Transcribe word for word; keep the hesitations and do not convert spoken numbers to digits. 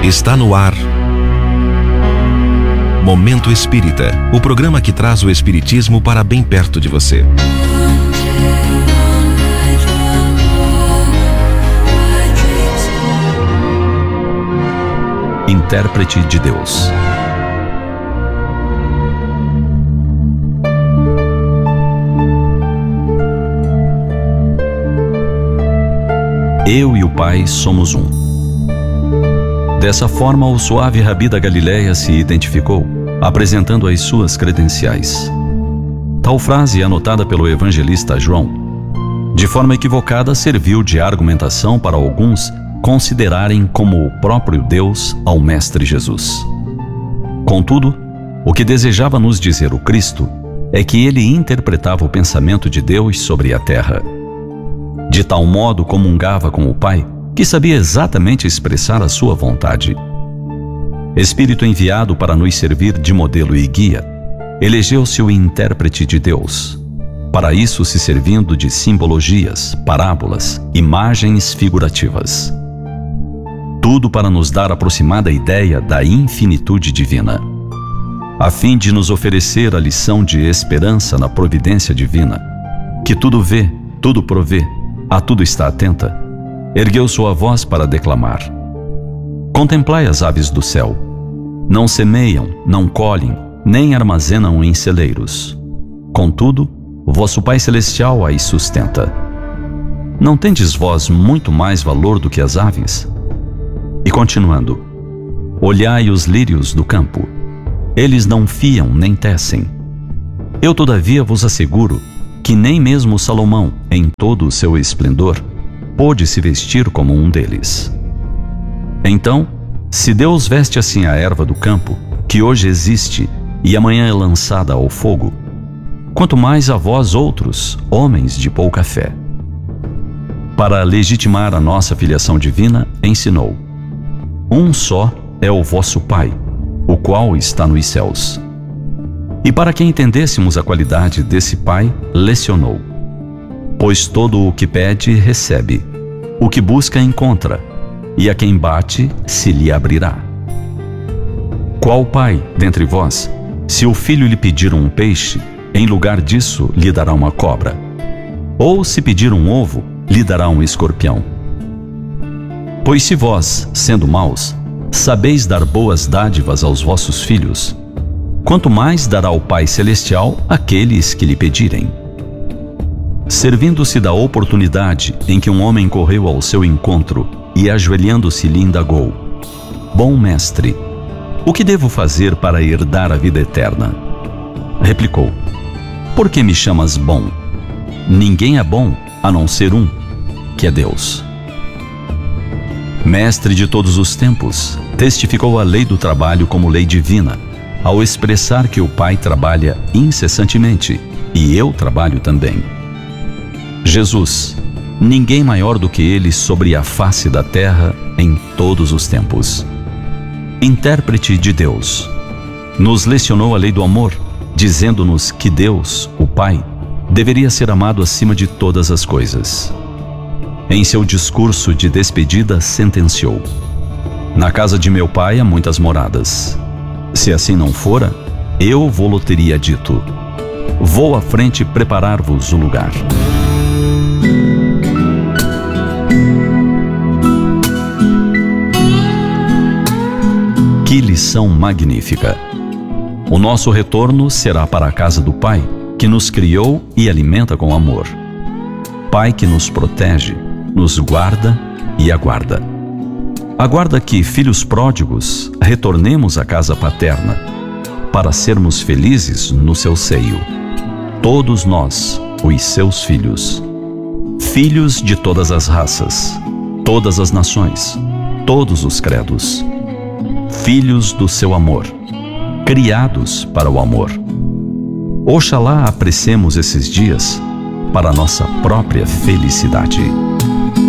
Está no ar Momento Espírita, o programa que traz o Espiritismo para bem perto de você. Intérprete de Deus. Eu e o Pai somos um. Dessa forma, o suave Rabi da Galileia se identificou, apresentando as suas credenciais. Tal frase, anotada pelo evangelista João, de forma equivocada, serviu de argumentação para alguns considerarem como o próprio Deus ao Mestre Jesus. Contudo, o que desejava nos dizer o Cristo é que ele interpretava o pensamento de Deus sobre a terra. De tal modo comungava com o Pai, que sabia exatamente expressar a sua vontade. Espírito enviado para nos servir de modelo e guia, elegeu-se o intérprete de Deus, para isso se servindo de simbologias, parábolas, imagens figurativas. Tudo para nos dar aproximada ideia da infinitude divina, a fim de nos oferecer a lição de esperança na providência divina, que tudo vê, tudo provê, a tudo está atenta. Ergueu sua voz para declamar: Contemplai as aves do céu. Não semeiam, não colhem, nem armazenam em celeiros. Contudo, vosso Pai Celestial as sustenta. Não tendes vós muito mais valor do que as aves? E continuando: Olhai os lírios do campo. Eles não fiam nem tecem. Eu todavia vos asseguro que nem mesmo Salomão, em todo o seu esplendor, pôde se vestir como um deles. Então, se Deus veste assim a erva do campo, que hoje existe e amanhã é lançada ao fogo, quanto mais a vós outros, homens de pouca fé. Para legitimar a nossa filiação divina, ensinou: Um só é o vosso Pai, o qual está nos céus. E para que entendêssemos a qualidade desse Pai, lecionou: Pois todo o que pede, recebe. O que busca, encontra. E a quem bate, se lhe abrirá. Qual pai, dentre vós, se o filho lhe pedir um peixe, em lugar disso lhe dará uma cobra? Ou se pedir um ovo, lhe dará um escorpião? Pois se vós, sendo maus, sabeis dar boas dádivas aos vossos filhos, quanto mais dará o Pai Celestial àqueles que lhe pedirem. Servindo-se da oportunidade em que um homem correu ao seu encontro e ajoelhando-se lhe indagou: Bom mestre, o que devo fazer para herdar a vida eterna? Replicou: Por que me chamas bom? Ninguém é bom a não ser um, que é Deus. Mestre de todos os tempos, testificou a lei do trabalho como lei divina, ao expressar que o Pai trabalha incessantemente e eu trabalho também. Jesus, ninguém maior do que ele sobre a face da terra em todos os tempos. Intérprete de Deus, nos lecionou a lei do amor, dizendo-nos que Deus, o Pai, deveria ser amado acima de todas as coisas. Em seu discurso de despedida, sentenciou: Na casa de meu Pai há muitas moradas. Se assim não fora, eu vô-lo teria dito: Vou à frente preparar-vos o lugar. Que lição magnífica! O nosso retorno será para a casa do Pai, que nos criou e alimenta com amor. Pai que nos protege, nos guarda e aguarda. Aguarda que, filhos pródigos, retornemos à casa paterna, para sermos felizes no seu seio. Todos nós, os seus filhos. Filhos de todas as raças, todas as nações, todos os credos. Filhos do seu amor, criados para o amor. Oxalá apreciemos esses dias para nossa própria felicidade.